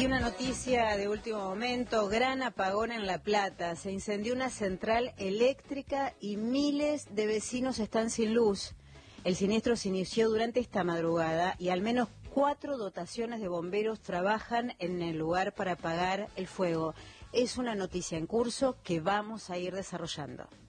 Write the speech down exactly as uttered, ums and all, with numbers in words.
Y una noticia de último momento, gran apagón en La Plata. Se incendió una central eléctrica y miles de vecinos están sin luz. El siniestro se inició durante esta madrugada y al menos cuatro dotaciones de bomberos trabajan en el lugar para apagar el fuego. Es una noticia en curso que vamos a ir desarrollando.